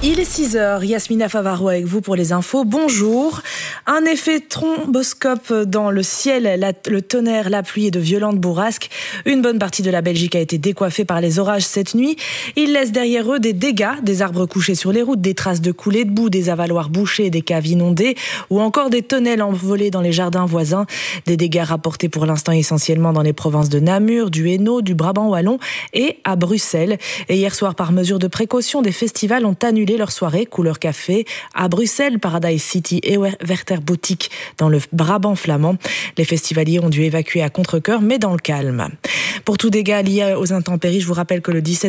Il est 6h, Yasmina Favaro avec vous pour les infos. Bonjour. Un effet thromboscope dans le ciel, le tonnerre, la pluie et de violentes bourrasques. Une bonne partie de la Belgique a été décoiffée par les orages cette nuit. Ils laissent derrière eux des dégâts, des arbres couchés sur les routes, des traces de coulées de boue, des avaloirs bouchés, des caves inondées ou encore des tonnelles envolées dans les jardins voisins. Des dégâts rapportés pour l'instant essentiellement dans les provinces de Namur, du Hainaut, du Brabant wallon et à Bruxelles. Et hier soir, par mesure de précaution, des festivals ont annulé leur soirée couleur café à Bruxelles, Paradise City et Werther Boutique dans le Brabant flamand. Les festivaliers ont dû évacuer à contre-cœur mais dans le calme. Pour tout dégât lié aux intempéries, je vous rappelle que le 17